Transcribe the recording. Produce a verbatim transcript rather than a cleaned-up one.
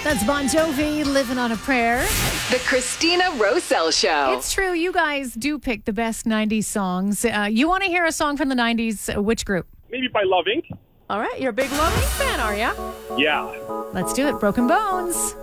That's Bon Jovi, Living on a Prayer. The Christina Roselle Show. It's true. You guys do pick the best nineties songs. Uh, you want to hear a song from the nineties? Uh, which group? Maybe by Love Incorporated. All right, you're a big Love Incorporated fan, are ya? Yeah. Let's do it. Broken Bones.